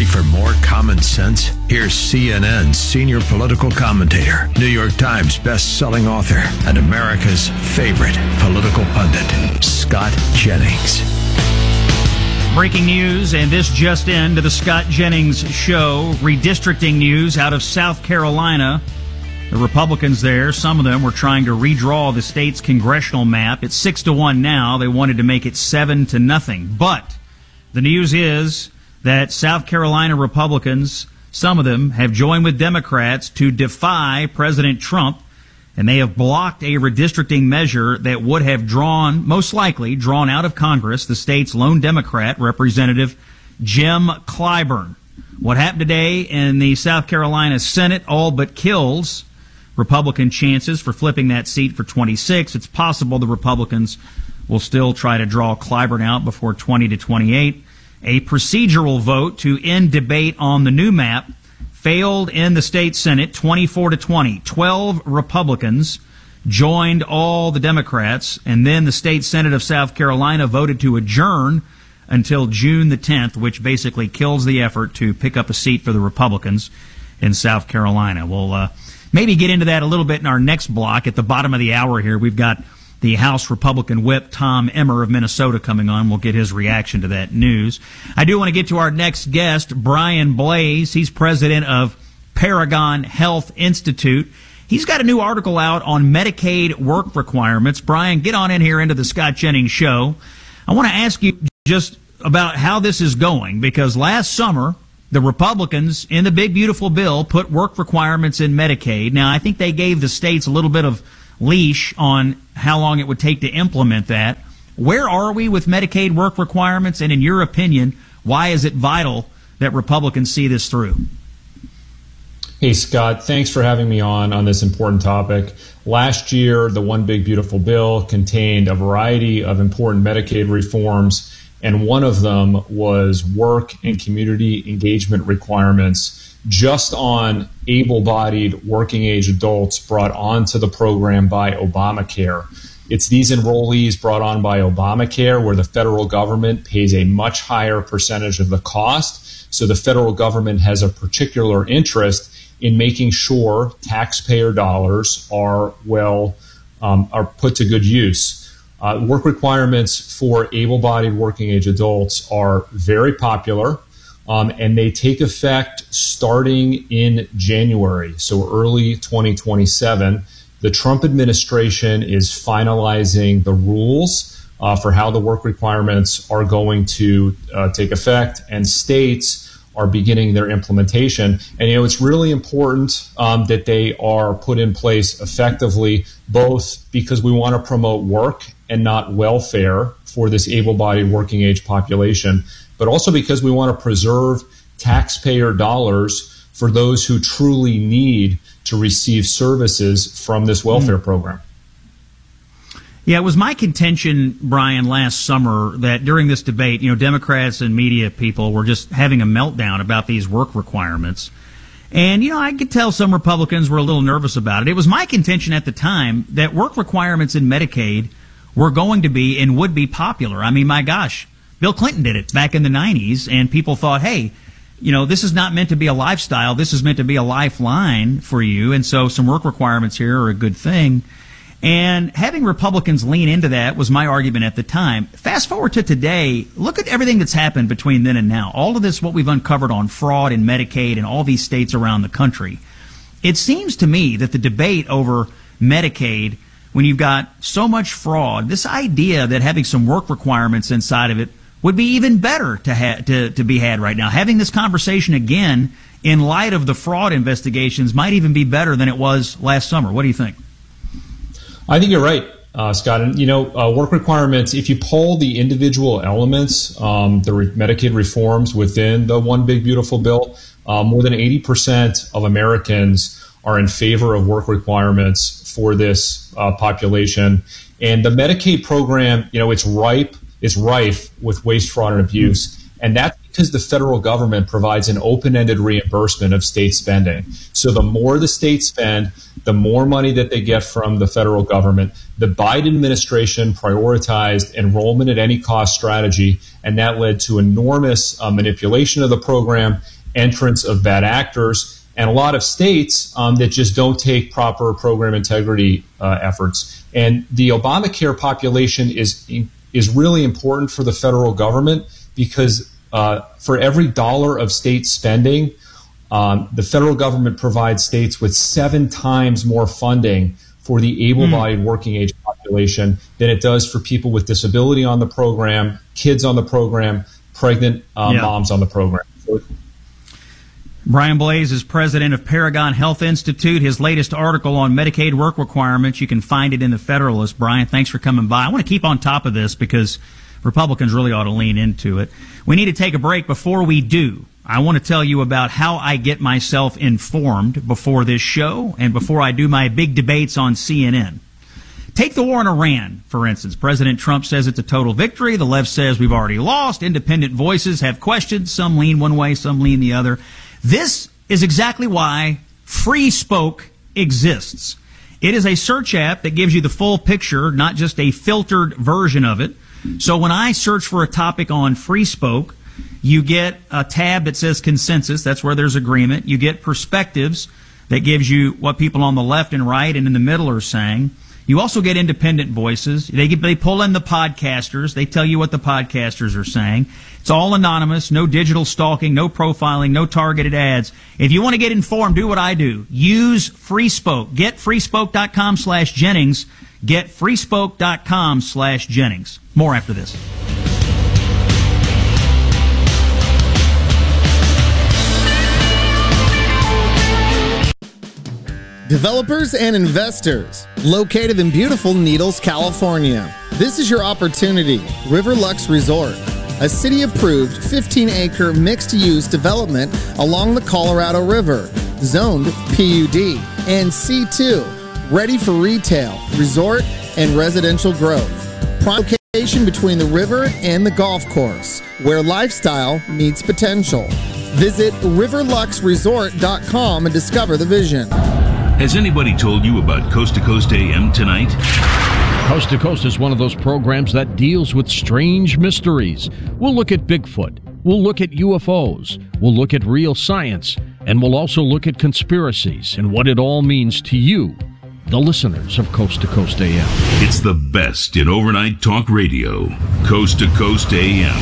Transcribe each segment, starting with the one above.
Ready for more common sense? Here's CNN's senior political commentator, New York Times best-selling author, and America's favorite political pundit, Scott Jennings. Breaking news, and this just in to the Scott Jennings Show. Redistricting news out of South Carolina. The Republicans there, some of them were trying to redraw the state's congressional map. It's 6-1 now. They wanted to make it 7-0. But the news is that South Carolina Republicans, some of them, have joined with Democrats to defy President Trump, and they have blocked a redistricting measure that would have most likely drawn out of Congress the state's lone Democrat, Representative Jim Clyburn. What happened today in the South Carolina Senate all but kills Republican chances for flipping that seat for 26. It's possible the Republicans will still try to draw Clyburn out before 20-28. A procedural vote to end debate on the new map failed in the state Senate 24-20. 12 Republicans joined all the Democrats, and then the state Senate of South Carolina voted to adjourn until June the 10th, which basically kills the effort to pick up a seat for the Republicans in South Carolina. We'll maybe get into that a little bit in our next block. At the bottom of the hour here, we've got the House Republican Whip, Tom Emmer of Minnesota, coming on. We'll get his reaction to that news. I do want to get to our next guest, Brian Blase. He's president of Paragon Health Institute. He's got a new article out on Medicaid work requirements. Brian, get on in here into the Scott Jennings Show. I want to ask you just about how this is going, because last summer, the Republicans in the big, beautiful bill put work requirements in Medicaid. Now, I think they gave the states a little bit of leash on how long it would take to implement that. Where are we with Medicaid work requirements? And in your opinion, why is it vital that Republicans see this through? Hey, Scott, thanks for having me on this important topic. Last year, the One Big Beautiful Bill contained a variety of important Medicaid reforms, and one of them was work and community engagement requirements just on able-bodied working-age adults brought onto the program by Obamacare. It's these enrollees brought on by Obamacare where the federal government pays a much higher percentage of the cost. So the federal government has a particular interest in making sure taxpayer dollars are put to good use. Work requirements for able-bodied working-age adults are very popular. And they take effect starting in January, so early 2027. The Trump administration is finalizing the rules for how the work requirements are going to take effect, and states are beginning their implementation. And, it's really important that they are put in place effectively, both because we want to promote work and not welfare for this able-bodied working-age population, but also because we want to preserve taxpayer dollars for those who truly need to receive services from this welfare program. Yeah, it was my contention, Brian, last summer that during this debate, Democrats and media people were just having a meltdown about these work requirements. And, I could tell some Republicans were a little nervous about it. It was my contention at the time that work requirements in Medicaid were going to be and would be popular. I mean, my gosh. Bill Clinton did it back in the 90s, and people thought, hey, this is not meant to be a lifestyle. This is meant to be a lifeline for you, and so some work requirements here are a good thing. And having Republicans lean into that was my argument at the time. Fast forward to today, look at everything that's happened between then and now. All of this, what we've uncovered on fraud in Medicaid and all these states around the country. It seems to me that the debate over Medicaid, when you've got so much fraud, this idea that having some work requirements inside of it would be even better to be had right now. Having this conversation again in light of the fraud investigations might even be better than it was last summer. What do you think? I think you're right, Scott. And, work requirements, if you poll the individual elements, the Medicaid reforms within the One Big Beautiful Bill, more than 80% of Americans are in favor of work requirements for this population. And the Medicaid program, it's rife with waste, fraud, and abuse. And that's because the federal government provides an open-ended reimbursement of state spending. So the more the states spend, the more money that they get from the federal government. The Biden administration prioritized enrollment at any cost strategy, and that led to enormous manipulation of the program, entrance of bad actors, and a lot of states that just don't take proper program integrity efforts. And the Obamacare population is really important for the federal government because for every dollar of state spending, the federal government provides states with 7 times more funding for the able-bodied working age population than it does for people with disability on the program, kids on the program, pregnant moms on the program. Brian Blase is president of Paragon Health Institute. His latest article on Medicaid work requirements, you can find it in the Federalist. Brian, thanks for coming by. I want to keep on top of this because Republicans really ought to lean into it. We need to take a break. Before we do, I want to tell you about how I get myself informed before this show and before I do my big debates on CNN. Take the war in Iran, for instance. President Trump says it's a total victory. The left says we've already lost. Independent voices have questions. Some lean one way, some lean the other. This is exactly why FreeSpoke exists. It is a search app that gives you the full picture, not just a filtered version of it. So when I search for a topic on FreeSpoke, you get a tab that says consensus. That's where there's agreement. You get perspectives that gives you what people on the left and right and in the middle are saying. You also get independent voices. They pull in the podcasters. They tell you what the podcasters are saying. It's all anonymous, no digital stalking, no profiling, no targeted ads. If you want to get informed, do what I do. Use FreeSpoke. Get freespoke.com/Jennings. Get freespoke.com/Jennings. More after this. Developers and investors, located in beautiful Needles, California. This is your opportunity. Riverlux Resort, a city-approved 15-acre mixed-use development along the Colorado River, zoned PUD and C2, ready for retail, resort, and residential growth. Prime location between the river and the golf course, where lifestyle meets potential. Visit riverluxresort.com and discover the vision. Has anybody told you about Coast to Coast AM tonight? Coast to Coast is one of those programs that deals with strange mysteries. We'll look at Bigfoot. We'll look at UFOs. We'll look at real science. And we'll also look at conspiracies and what it all means to you, the listeners of Coast to Coast AM. It's the best in overnight talk radio. Coast to Coast AM.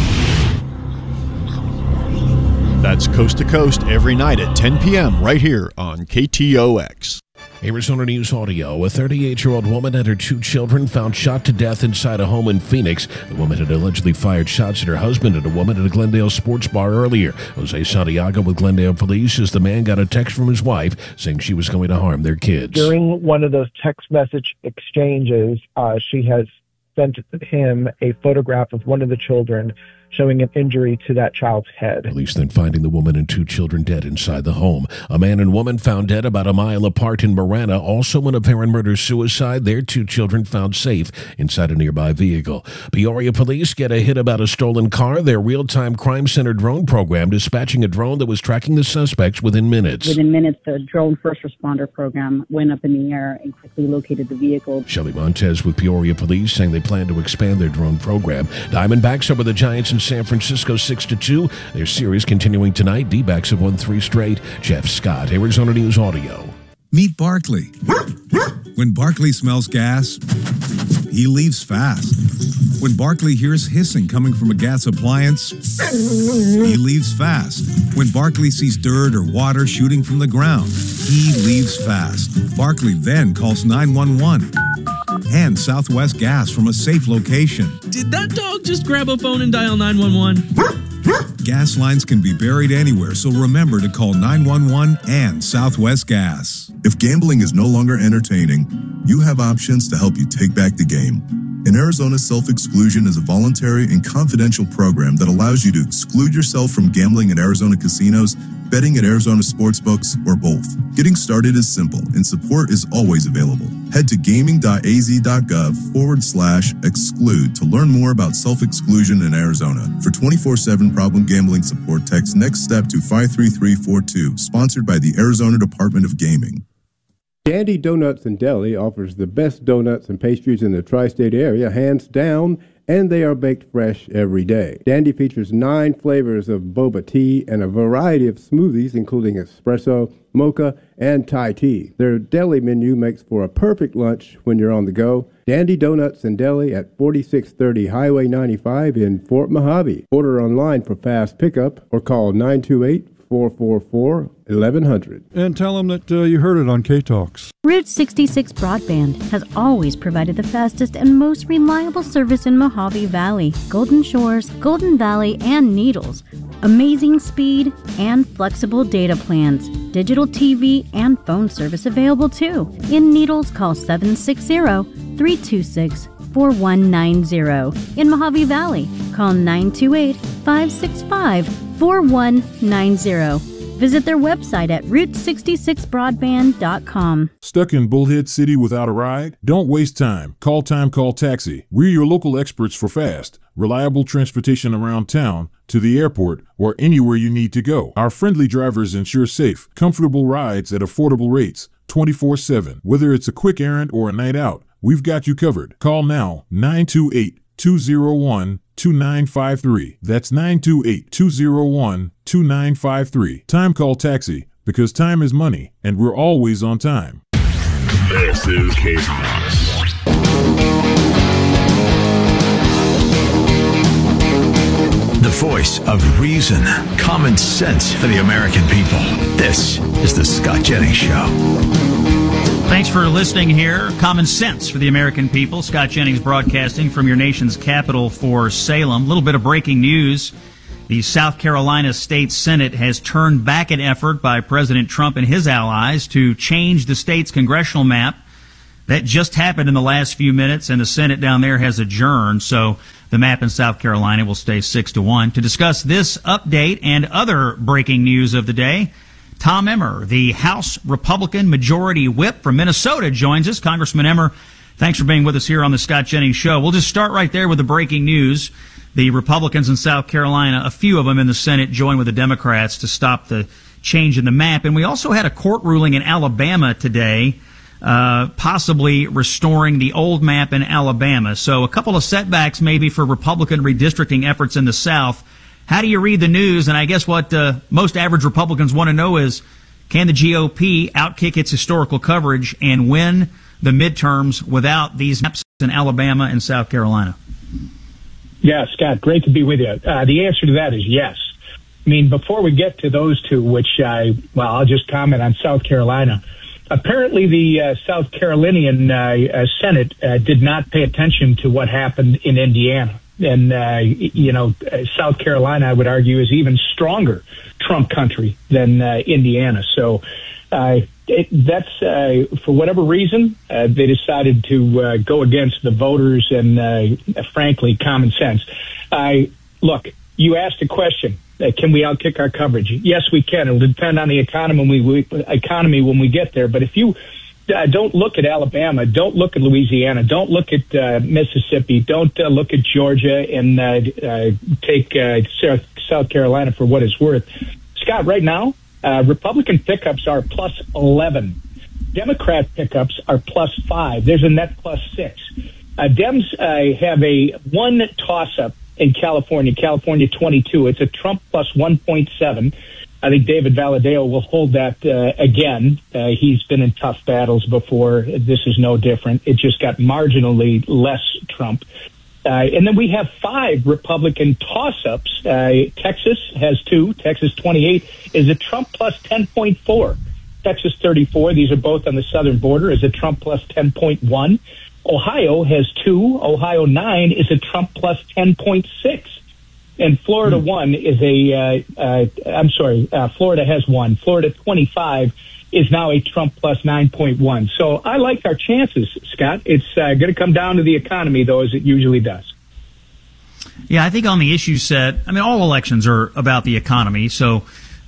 That's Coast to Coast every night at 10 p.m. right here on KTOX. Arizona News Audio. A 38-year-old woman and her 2 children found shot to death inside a home in Phoenix. The woman had allegedly fired shots at her husband and a woman at a Glendale sports bar earlier. Jose Santiago with Glendale Police says the man got a text from his wife saying she was going to harm their kids. During one of those text message exchanges, she has sent him a photograph of one of the children showing an injury to that child's head. Police then finding the woman and 2 children dead inside the home. A man and woman found dead about a mile apart in Marana. Also an apparent murder-suicide. Their 2 children found safe inside a nearby vehicle. Peoria police get a hit about a stolen car. Their real-time crime center drone program dispatching a drone that was tracking the suspects within minutes. Within minutes, the drone first responder program went up in the air and quickly located the vehicle. Shelley Montez with Peoria police saying they plan to expand their drone program. Diamondbacks over the Giants in San Francisco 6-2. Their series continuing tonight. D-backs have won 3 straight. Jeff Scott, Arizona News Audio. Meet Barkley. When Barkley smells gas, he leaves fast. When Barkley hears hissing coming from a gas appliance, he leaves fast. When Barkley sees dirt or water shooting from the ground, he leaves fast. Barkley then calls 911 and Southwest Gas from a safe location. Did that dog just grab a phone and dial 911? Gas lines can be buried anywhere, so remember to call 911 and Southwest Gas. If gambling is no longer entertaining, you have options to help you take back the game. In Arizona, self-exclusion is a voluntary and confidential program that allows you to exclude yourself from gambling at Arizona casinos betting at Arizona Sportsbooks, or both. Getting started is simple, and support is always available. Head to gaming.az.gov/exclude to learn more about self-exclusion in Arizona. For 24/7 problem gambling support, text Next Step to 53342, sponsored by the Arizona Department of Gaming. Dandy Donuts and Deli offers the best donuts and pastries in the tri-state area, hands down, and they are baked fresh every day. Dandy features 9 flavors of boba tea and a variety of smoothies, including espresso, mocha, and Thai tea. Their deli menu makes for a perfect lunch when you're on the go. Dandy Donuts and Deli at 4630 Highway 95 in Fort Mojave. Order online for fast pickup or call 928-444-1100. And tell them that you heard it on K-Talks. Route 66 Broadband has always provided the fastest and most reliable service in Mojave Valley, Golden Shores, Golden Valley, and Needles. Amazing speed and flexible data plans. Digital TV and phone service available too. In Needles, call 760-326-4190. In Mojave Valley, call 928-565-4190. Visit their website at route66broadband.com. Stuck in Bullhead City without a ride? Don't waste time. Call Taxi. We're your local experts for fast, reliable transportation around town, to the airport, or anywhere you need to go. Our friendly drivers ensure safe, comfortable rides at affordable rates, 24/7. Whether it's a quick errand or a night out, we've got you covered. Call now, 928-201-2953. That's 928-201-2953. Time Call Taxi, because time is money, and we're always on time. This is K-Talks. The voice of reason, common sense for the American people. This is the Scott Jennings Show. Thanks for listening here. Common sense for the American people. Scott Jennings broadcasting from your nation's capital for Salem. A little bit of breaking news. The South Carolina State Senate has turned back an effort by President Trump and his allies to change the state's congressional map. That just happened in the last few minutes, and the Senate down there has adjourned, so the map in South Carolina will stay 6-1. To discuss this update and other breaking news of the day, Tom Emmer, the House Republican Majority Whip from Minnesota, joins us. Congressman Emmer, thanks for being with us here on the Scott Jennings Show. We'll just start right there with the breaking news. The Republicans in South Carolina, a few of them in the Senate, joined with the Democrats to stop the change in the map. And we also had a court ruling in Alabama today, possibly restoring the old map in Alabama. So a couple of setbacks maybe for Republican redistricting efforts in the South. How do you read the news? And I guess what most average Republicans want to know is, can the GOP outkick its historical coverage and win the midterms without these maps in Alabama and South Carolina? Yeah, Scott, great to be with you. The answer to that is yes. I mean, before we get to those two, which I'll just comment on South Carolina. Apparently, the South Carolinian Senate did not pay attention to what happened in Indiana. And, South Carolina, I would argue, is even stronger Trump country than Indiana. So that's, for whatever reason, they decided to go against the voters and, frankly, common sense. Look, you asked a question. Can we outkick our coverage? Yes, we can. It'll depend on the economy when we get there. But if you don't look at Alabama, don't look at Louisiana, don't look at Mississippi, don't look at Georgia, and take South Carolina for what it's worth. Scott, right now, Republican pickups are plus 11. Democrat pickups are plus 5. There's a net plus 6. Dems have a one toss-up in California 22. It's a Trump plus 1.7. I think David Valadao will hold that again. He's been in tough battles before. This is no different. It just got marginally less Trump. And then we have 5 Republican toss-ups. Texas has 2. Texas 28 is a Trump plus 10.4. Texas 34, these are both on the southern border, is a Trump plus 10.1. Ohio has 2. Ohio 9 is a Trump plus 10.6. And Florida 1 is Florida has 1. Florida 25 is now a Trump plus 9.1. So I like our chances, Scott. It's going to come down to the economy, though, as it usually does. Yeah, I think on the issue set, I mean, all elections are about the economy. So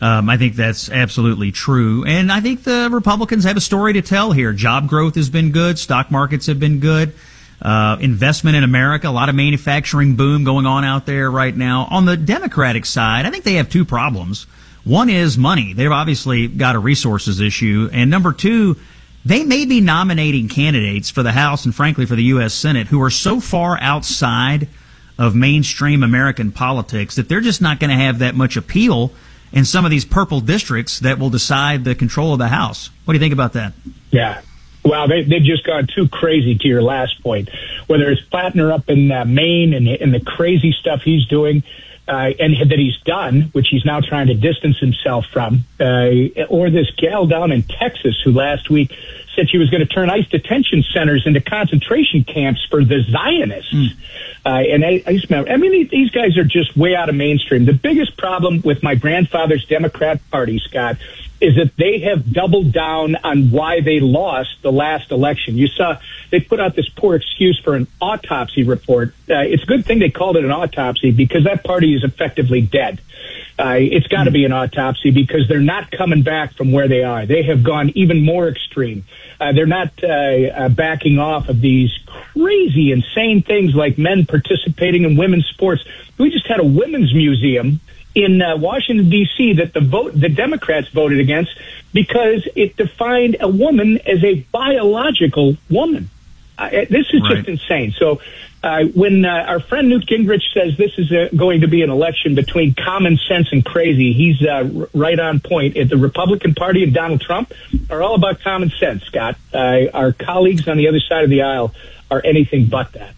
I think that's absolutely true. And I think the Republicans have a story to tell here. Job growth has been good. Stock markets have been good. Investment in America, a lot of manufacturing boom going on out there right now. On the Democratic side, I think they have two problems. One is money. They've obviously got a resources issue. And number two, they may be nominating candidates for the House and, frankly, for the U.S. Senate who are so far outside of mainstream American politics that they're just not going to have that much appeal in some of these purple districts that will decide the control of the House. What do you think about that? Yeah. Well, they've just gone too crazy to your last point, whether it's Plattner up in Maine and the crazy stuff he's doing and that he's done, which he's now trying to distance himself from, or this gal down in Texas who last week said she was going to turn ICE detention centers into concentration camps for the Zionists. And I just remember, these guys are just way out of mainstream. The biggest problem with my grandfather's Democrat Party, Scott, is that they have doubled down on why they lost the last election. You saw they put out this poor excuse for an autopsy report. It's a good thing they called it an autopsy because that party is effectively dead. It's got to be an autopsy because they're not coming back from where they are. They have gone even more extreme. They're not backing off of these crazy, insane things like men participating in women's sports. We just had a women's museum in Washington, D.C. that the Democrats voted against because it defined a woman as a biological woman. This is just insane. So when our friend Newt Gingrich says this is going to be an election between common sense and crazy, he's right on point. The Republican Party and Donald Trump are all about common sense, Scott. Our colleagues on the other side of the aisle are anything but that.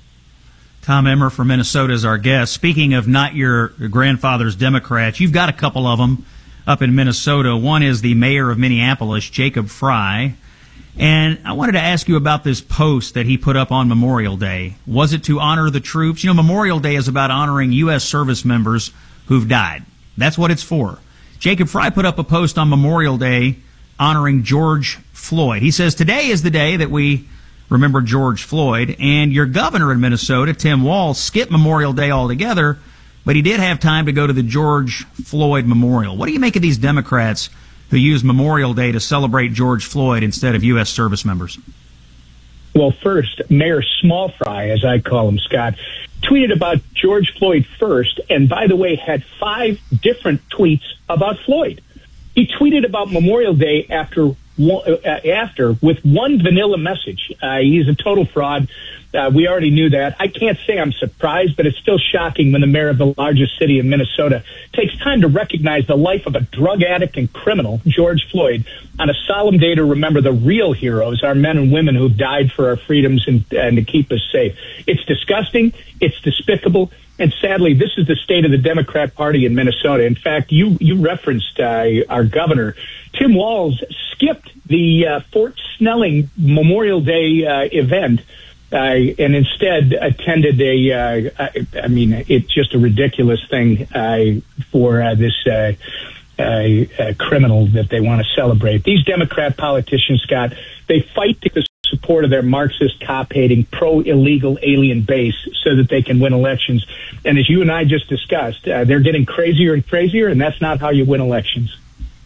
Tom Emmer from Minnesota is our guest. Speaking of not your grandfather's Democrats, you've got a couple of them up in Minnesota. One is the mayor of Minneapolis, Jacob Frey. And I wanted to ask you about this post that he put up on Memorial Day. Was it to honor the troops? You know, Memorial Day is about honoring U.S. service members who've died. That's what it's for. Jacob Frey put up a post on Memorial Day honoring George Floyd. He says, today is the day that we remember George Floyd, and your governor in Minnesota, Tim Walz, skipped Memorial Day altogether, but he did have time to go to the George Floyd Memorial. What do you make of these Democrats who use Memorial Day to celebrate George Floyd instead of U.S. service members? Well, first, Mayor Small Fry, as I call him, Scott, tweeted about George Floyd first, and by the way, had 5 different tweets about Floyd. He tweeted about Memorial Day after with one vanilla message. He's a total fraud. We already knew that. I can't say I'm surprised, but it's still shocking when the mayor of the largest city in Minnesota takes time to recognize the life of a drug addict and criminal, George Floyd, on a solemn day to remember the real heroes, our men and women who've died for our freedoms and to keep us safe. It's disgusting. It's despicable. And sadly, this is the state of the Democrat Party in Minnesota. In fact, you referenced our governor. Tim Walz skipped the Fort Snelling Memorial Day event and instead attended it's just a ridiculous thing for this criminal that they want to celebrate. These Democrat politicians, Scott, they fight to the support of their Marxist, cop-hating, pro-illegal alien base so that they can win elections. And as you and I just discussed, they're getting crazier and crazier, and that's not how you win elections.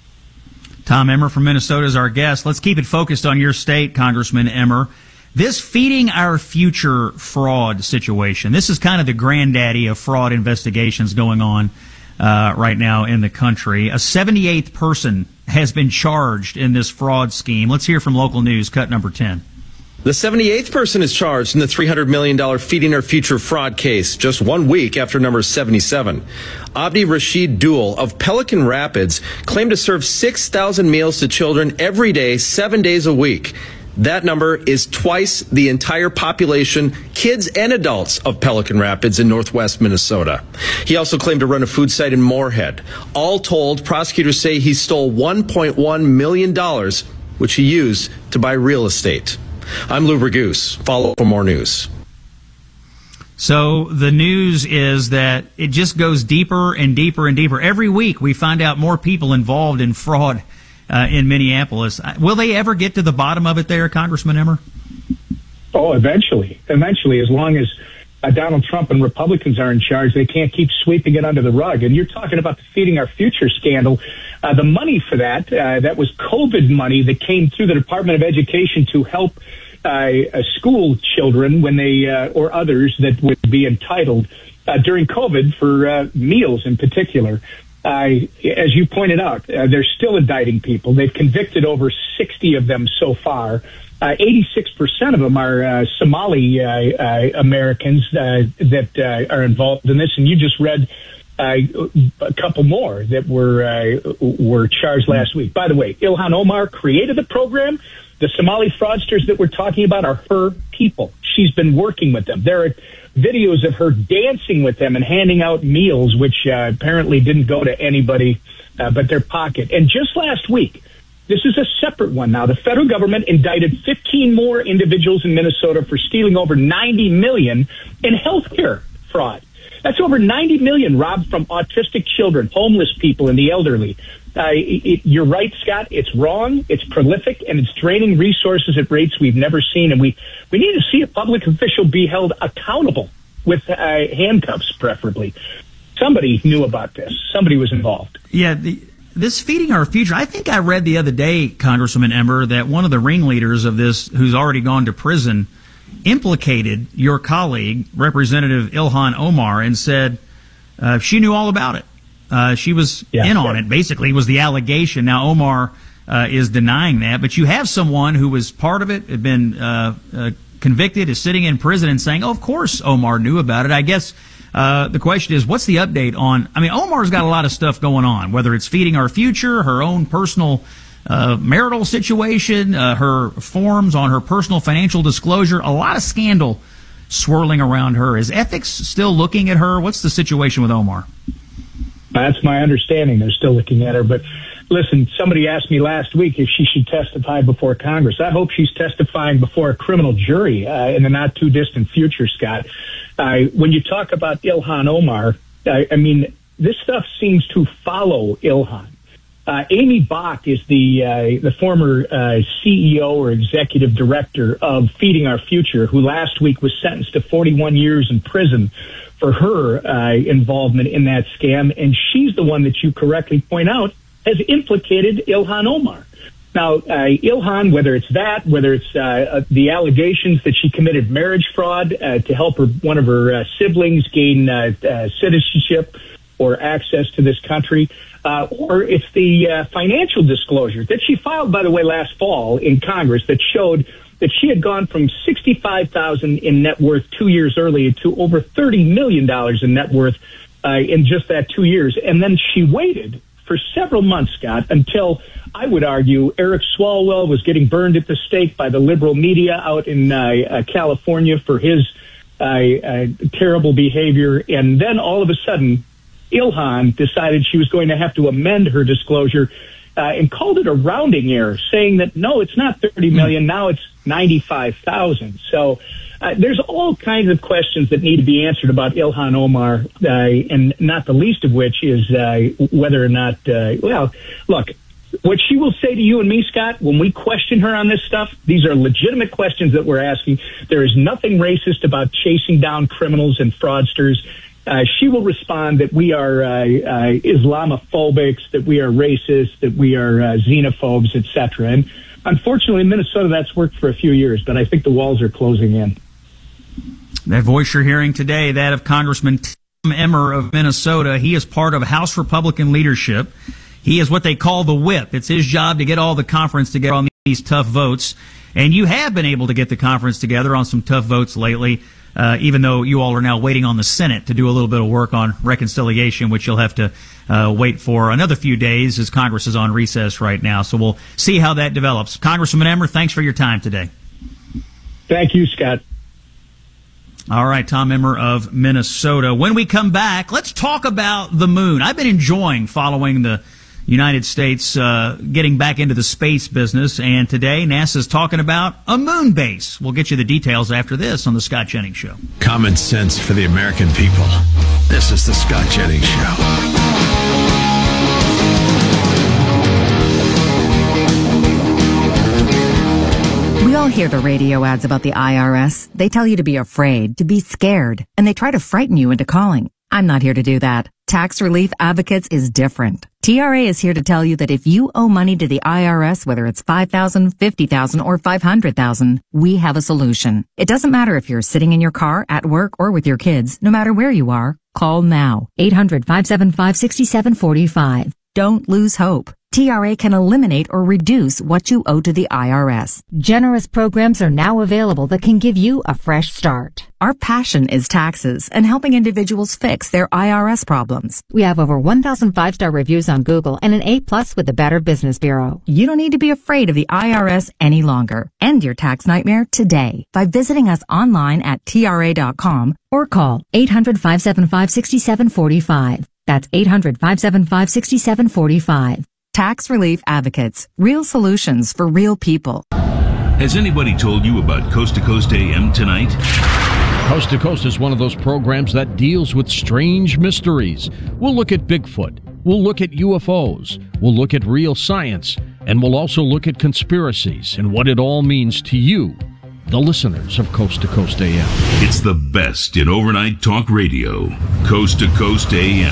Tom Emmer from Minnesota is our guest. Let's keep it focused on your state, Congressman Emmer. This feeding our future fraud situation, this is kind of the granddaddy of fraud investigations going on right now in the country. A 78th person has been charged in this fraud scheme. Let's hear from local news, cut number 10. The 78th person is charged in the $300 million Feeding Our Future fraud case, just 1 week after number 77. Abdi Rashid Dul of Pelican Rapids claimed to serve 6,000 meals to children every day, 7 days a week. That number is twice the entire population, kids and adults, of Pelican Rapids in northwest Minnesota. He also claimed to run a food site in Moorhead. All told, prosecutors say he stole $1.1 million, which he used to buy real estate. I'm Lou Bergoose. Follow for more news. So the news is that it just goes deeper and deeper and deeper. Every week we find out more people involved in fraud in Minneapolis. Will they ever get to the bottom of it there, Congressman Emmer? Oh, eventually, as long as Donald Trump and Republicans are in charge, they can't keep sweeping it under the rug. And you're talking about the Feeding Our Future scandal. The money for that was COVID money that came through the Department of Education to help school children when they or others that would be entitled during COVID for meals in particular. As you pointed out, they're still indicting people. They've convicted over 60 of them so far. 86% of them are Somali Americans that are involved in this, and you just read a couple more that were charged last week. By the way, Ilhan Omar created the program. The Somali fraudsters that we're talking about are her people. She's been working with them. There are videos of her dancing with them and handing out meals, which apparently didn't go to anybody but their pocket. And just last week, this is a separate one now. The federal government indicted 15 more individuals in Minnesota for stealing over $90 million in health care fraud. That's over $90 million robbed from autistic children, homeless people, and the elderly. You're right, Scott. It's wrong. It's prolific, and it's draining resources at rates we've never seen. And we need to see a public official be held accountable with handcuffs, preferably. Somebody knew about this. Somebody was involved. Yeah, this Feeding Our Future, I think I read the other day, Congressman Emmer, that one of the ringleaders of this, who's already gone to prison, implicated your colleague, Representative Ilhan Omar, and said she knew all about it. She was in on it, basically, was the allegation. Now, Omar is denying that, but you have someone who was part of it, had been convicted, is sitting in prison and saying, oh, of course Omar knew about it. I guess the question is, what's the update on, I mean, Omar's got a lot of stuff going on, whether it's Feeding Our Future, her own personal marital situation, her forms on her personal financial disclosure, a lot of scandal swirling around her. Is ethics still looking at her? What's the situation with Omar? That's my understanding. They're still looking at her. But listen, somebody asked me last week if she should testify before Congress. I hope she's testifying before a criminal jury in the not too distant future, Scott. When you talk about Ilhan Omar, I mean, this stuff seems to follow Ilhan. Amy Bach is the former CEO or executive director of Feeding Our Future, who last week was sentenced to 41 years in prison for her involvement in that scam. And she's the one that you correctly point out has implicated Ilhan Omar. Now, Ilhan, whether it's that, whether it's the allegations that she committed marriage fraud to help one of her siblings gain citizenship or access to this country, or it's the financial disclosure that she filed, by the way, last fall in Congress that showed that she had gone from $65,000 in net worth 2 years earlier to over $30 million in net worth in just that 2 years. And then she waited for several months, Scott, until, I would argue, Eric Swalwell was getting burned at the stake by the liberal media out in California for his terrible behavior. And then all of a sudden, Ilhan decided she was going to have to amend her disclosure and called it a rounding error, saying that, no, it's not $30 million, now it's $95,000. So there's all kinds of questions that need to be answered about Ilhan Omar, and not the least of which is whether or not, well, look, what she will say to you and me, Scott, when we question her on this stuff, these are legitimate questions that we're asking. There is nothing racist about chasing down criminals and fraudsters. She will respond that we are Islamophobics, that we are racist, that we are xenophobes, etc. And unfortunately, in Minnesota, that's worked for a few years, but I think the walls are closing in. That voice you're hearing today, that of Congressman Tom Emmer of Minnesota. He is part of House Republican leadership. He is what they call the whip. It's his job to get all the conference together on these tough votes. And you have been able to get the conference together on some tough votes lately. Even though you all are now waiting on the Senate to do a little bit of work on reconciliation, which you'll have to wait for another few days as Congress is on recess right now. So we'll see how that develops. Congressman Emmer, thanks for your time today. Thank you, Scott. All right, Tom Emmer of Minnesota. When we come back, let's talk about the moon. I've been enjoying following the United States getting back into the space business, and today NASA's talking about a moon base. We'll get you the details after this on the Scott Jennings Show. Common sense for the American people. This is the Scott Jennings Show. We all hear the radio ads about the IRS. They tell you to be afraid, to be scared, and they try to frighten you into calling. I'm not here to do that. Tax Relief Advocates is different. TRA is here to tell you that if you owe money to the IRS, whether it's $5,000, $50,000, or $500,000, we have a solution. It doesn't matter if you're sitting in your car, at work, or with your kids. No matter where you are, call now. 800-575-6745. Don't lose hope. TRA can eliminate or reduce what you owe to the IRS. Generous programs are now available that can give you a fresh start. Our passion is taxes and helping individuals fix their IRS problems. We have over 1,000 5-star reviews on Google and an A+ with the Better Business Bureau. You don't need to be afraid of the IRS any longer. End your tax nightmare today by visiting us online at TRA.com or call 800-575-6745. That's 800-575-6745. Tax Relief Advocates. Real solutions for real people. Has anybody told you about Coast to Coast AM tonight? Coast to Coast is one of those programs that deals with strange mysteries. We'll look at Bigfoot. We'll look at UFOs. We'll look at real science. And we'll also look at conspiracies and what it all means to you, the listeners of Coast to Coast AM. It's the best in overnight talk radio. Coast to Coast AM.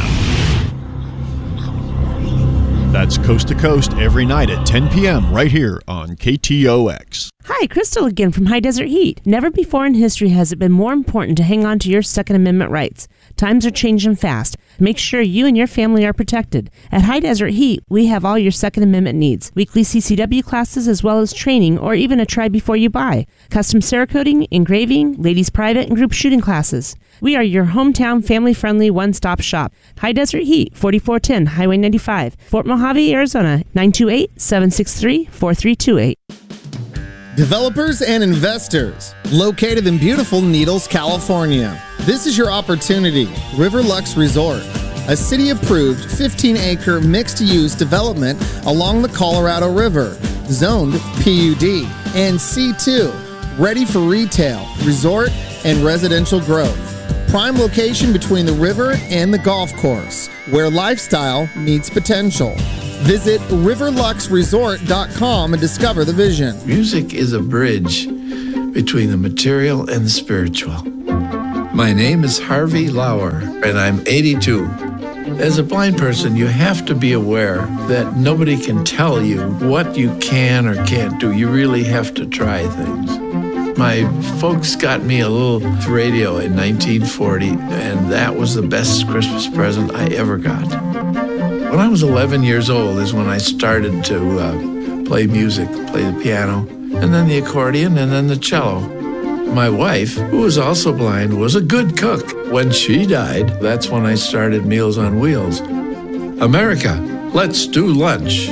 That's Coast to Coast every night at 10 p.m. right here on KTOX. Hi, Crystal again from High Desert Heat. Never before in history has it been more important to hang on to your Second Amendment rights. Times are changing fast. Make sure you and your family are protected. At High Desert Heat, we have all your Second Amendment needs. Weekly CCW classes as well as training or even a try before you buy. Custom Cerakoting, engraving, ladies private and group shooting classes. We are your hometown family-friendly one-stop shop. High Desert Heat, 4410 Highway 95, Fort Mojave, Arizona, 928-763-4328. Developers and investors located in beautiful Needles, California. This is your opportunity. Riverlux Resort, a city-approved 15-acre mixed-use development along the Colorado River, zoned PUD and C2, ready for retail, resort, and residential growth. Prime location between the river and the golf course, where lifestyle meets potential. Visit riverluxresort.com and discover the vision. Music is a bridge between the material and the spiritual. My name is Harvey Lauer, and I'm 82. As a blind person, you have to be aware that nobody can tell you what you can or can't do. You really have to try things. My folks got me a little radio in 1940, and that was the best Christmas present I ever got. When I was 11 years old is when I started to play music, play the piano, and then the accordion, and then the cello. My wife, who was also blind, was a good cook. When she died, that's when I started Meals on Wheels. America, let's do lunch.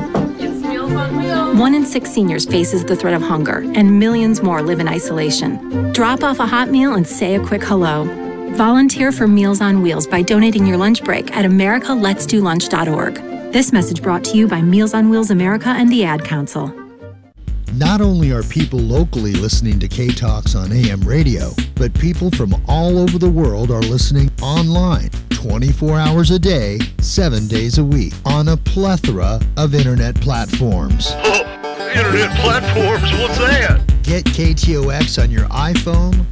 1 in 6 seniors faces the threat of hunger, and millions more live in isolation. Drop off a hot meal and say a quick hello. Volunteer for Meals on Wheels by donating your lunch break at americaletsdolunch.org. This message brought to you by Meals on Wheels America and the Ad Council. Not only are people locally listening to K-Talks on AM radio, but people from all over the world are listening online 24 hours a day, 7 days a week on a plethora of internet platforms. Oh, internet platforms? What's that? Get KTOX on your iPhone,